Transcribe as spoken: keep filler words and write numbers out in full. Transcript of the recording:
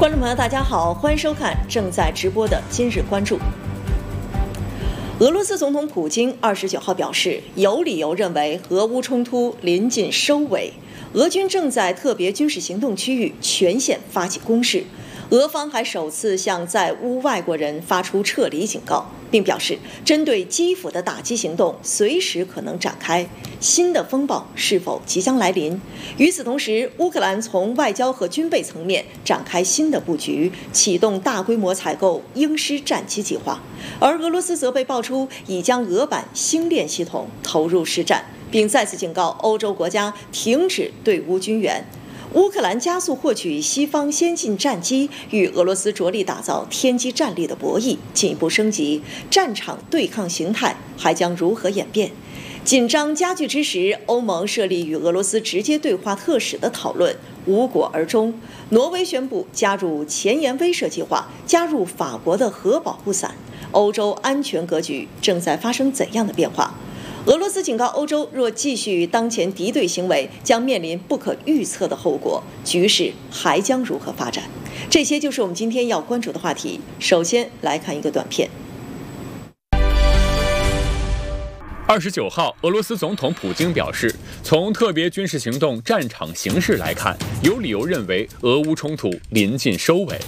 观众朋友，大家好，欢迎收看正在直播的今日关注。俄罗斯总统普京二十九号表示，有理由认为俄乌冲突临近收尾，俄军正在特别军事行动区域全线发起攻势。俄方还首次向在乌外国人发出撤离警告，并表示针对基辅的打击行动随时可能展开，新的风暴是否即将来临？与此同时，乌克兰从外交和军备层面展开新的布局，启动大规模采购鹰狮战机计划，而俄罗斯则被爆出已将俄版星链系统投入实战，并再次警告欧洲国家停止对乌军援。乌克兰加速获取西方先进战机，与俄罗斯着力打造天基战力的博弈进一步升级，战场对抗形态还将如何演变？紧张加剧之时，欧盟设立与俄罗斯直接对话特使的讨论无果而终。挪威宣布加入前沿威慑计划，加入法国的核保护伞。欧洲安全格局正在发生怎样的变化？俄罗斯警告欧洲，若继续当前敌对行为，将面临不可预测的后果，局势还将如何发展？这些就是我们今天要关注的话题。首先来看一个短片。 二十九号，俄罗斯总统普京表示，从特别军事行动战场形势来看，有理由认为俄乌冲突临近收尾。